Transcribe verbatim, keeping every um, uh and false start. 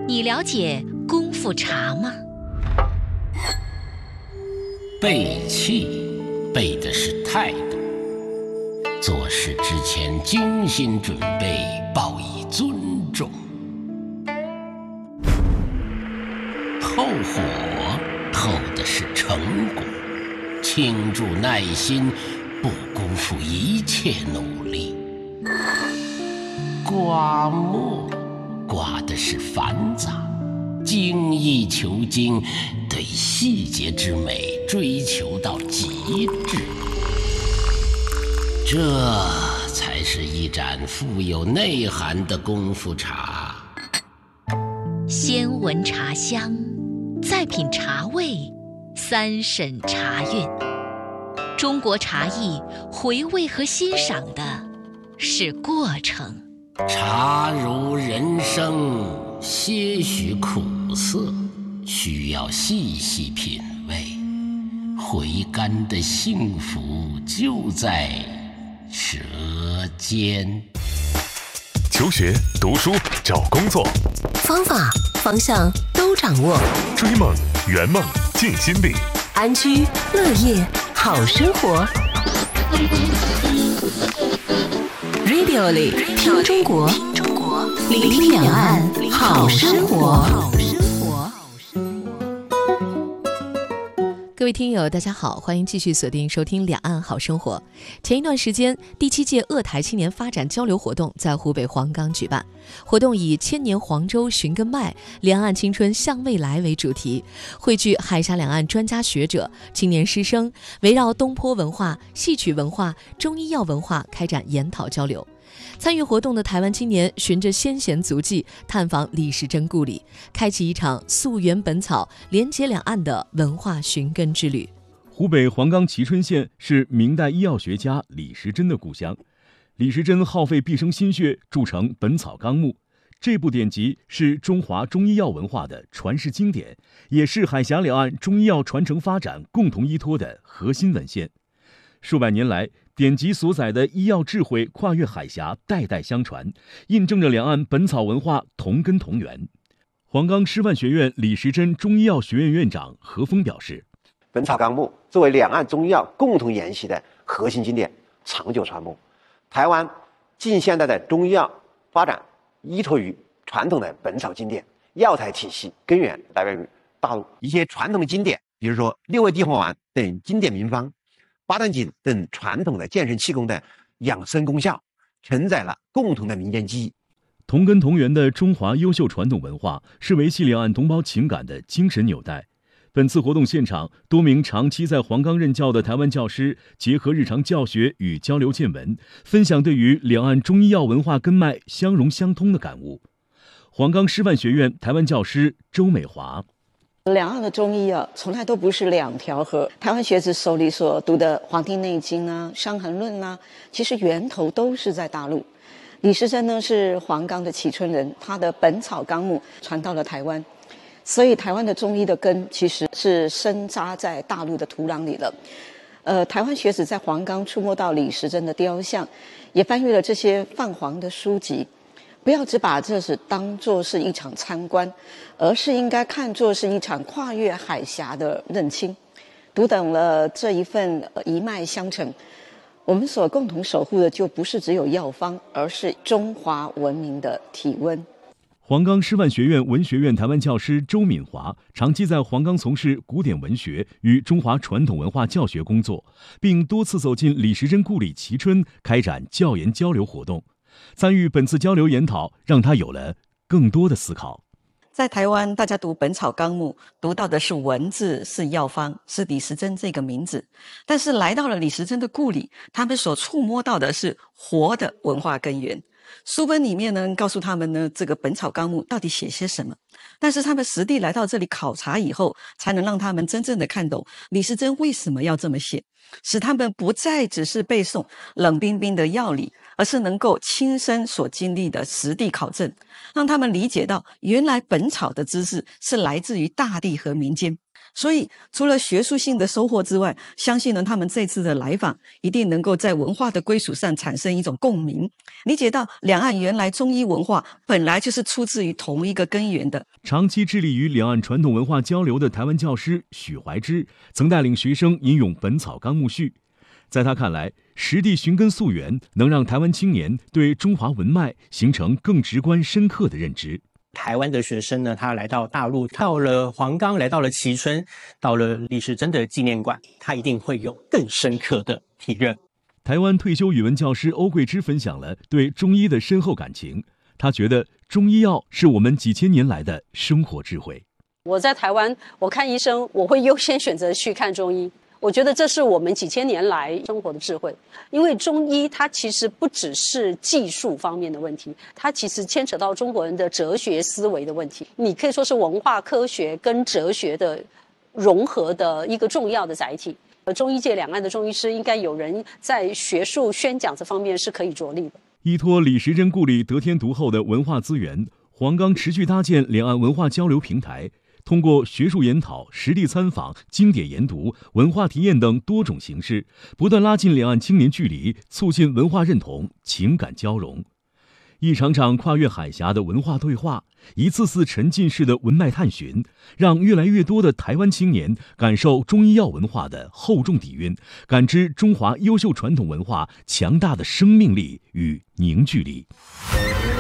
你了解功夫茶吗？ 背气背的是态度，做事之前精心准备，报以尊重。透火透的是成果，倾注耐心，不辜负一切努力。刮墨刮的是繁杂，精益求精，对细节之美追求到极致。这才是一盏富有内涵的功夫茶。 先闻茶香，再品茶味，三审茶韵。中国茶艺回味和欣赏的是过程。 茶如人生，些许苦涩，需要细细品味。回甘的幸福就在舌尖。 求学、读书、找工作， 方法、方向都掌握。 追梦、圆梦、尽心力， 安居乐业，好生活。Radio 里听中国，聆听两岸好生活。 各位听友大家好，欢迎继续锁定收听两岸好生活。前一段时间，第七届鄂台青年发展交流活动在湖北黄冈举办，活动以千年黄州寻根脉，两岸青春向未来为主题，汇聚海峡两岸专家学者、青年师生，围绕东坡文化、戏曲文化、中医药文化开展研讨交流。参与活动的台湾青年循着先贤足迹，探访李时珍故里，开启一场溯源本草、连结两岸的文化寻根之旅。 湖北黄冈蕲春县是明代医药学家李时珍的故乡。李时珍耗费毕生心血铸成《本草纲目》，这部典籍是中华中医药文化的传世经典，也是海峡两岸中医药传承发展共同依托的核心文献。数百年来，典籍所载的医药智慧跨越海峡，代代相传，印证着两岸本草文化同根同源。黄冈师范学院李时珍中医药学院院长何峰表示， 《本草纲目》作为两岸中医药共同研习的核心经典，长久传播。台湾近现代的中医药发展依托于传统的本草经典，药材体系根源来源于大陆。一些传统的经典，比如说六味地黄丸等经典名方，八段锦等传统的健身气功的养生功效，承载了共同的民间记忆。 同根同源的中华优秀传统文化是维系两岸同胞情感的精神纽带。本次活动现场，多名长期在黄冈任教的台湾教师结合日常教学与交流见闻，分享对于两岸中医药文化根脉相融相通的感悟。黄冈师范学院台湾教师周美华， 两岸的中医啊，从来都不是两条河。台湾学子手里所读的《黄帝内经》啊、《伤寒论》啊，其实源头都是在大陆。李时珍呢是黄冈的蕲春人，他的《本草纲目》传到了台湾，所以台湾的中医的根其实是深扎在大陆的土壤里了。呃，台湾学子在黄冈触摸到李时珍的雕像，也翻阅了这些泛黄的书籍。不要只把这是当作是一场参观，而是应该看作是一场跨越海峡的认亲。读懂了这一份一脉相承，我们所共同守护的就不是只有药方，而是中华文明的体温。 黄冈师范学院文学院台湾教师周敏华长期在黄冈从事古典文学与中华传统文化教学工作，并多次走进李时珍故里蕲春，开展教研交流活动。参与本次交流研讨，让他有了更多的思考。 在台湾，大家读《本草纲目》，读到的是文字，是药方，是李时珍这个名字。但是来到了李时珍的故里，他们所触摸到的是活的文化根源。书本里面呢，告诉他们呢，这个《本草纲目》到底写些什么。但是他们实地来到这里考察以后，才能让他们真正的看懂李时珍为什么要这么写，使他们不再只是背诵冷冰冰的药理，而是能够亲身所经历的实地考证，让他们理解到原来本草的知识是来自于大地和民间。 所以除了学术性的收获之外，相信呢他们这次的来访一定能够在文化的归属上产生一种共鸣，理解到两岸原来中医文化本来就是出自于同一个根源的。 长期致力于两岸传统文化交流的台湾教师许怀之曾带领学生引用《本草纲目序》，在他看来，实地寻根溯源能让台湾青年对中华文脉形成更直观深刻的认知。 台湾的学生呢，他来到大陆，到了黄冈，来到了蕲春，到了李时珍的纪念馆，他一定会有更深刻的体认。 台湾退休语文教师欧桂芝分享了对中医的深厚感情，他觉得中医药是我们几千年来的生活智慧。 我在台湾，我看医生，我会优先选择去看中医。我觉得这是我们几千年来生活的智慧，因为中医它其实不只是技术方面的问题，它其实牵扯到中国人的哲学思维的问题。你可以说是文化科学跟哲学的融合的一个重要的载体。而中医界两岸的中医师，应该有人在学术宣讲这方面是可以着力的。 依托李时珍故里得天独厚的文化资源，黄冈持续搭建两岸文化交流平台。通过学术研讨、实地参访、经典研读、文化体验等多种形式，不断拉近两岸青年距离，促进文化认同、情感交融。一场场跨越海峡的文化对话，一次次沉浸式的文脉探寻，让越来越多的台湾青年感受中医药文化的厚重底蕴，感知中华优秀传统文化强大的生命力与凝聚力。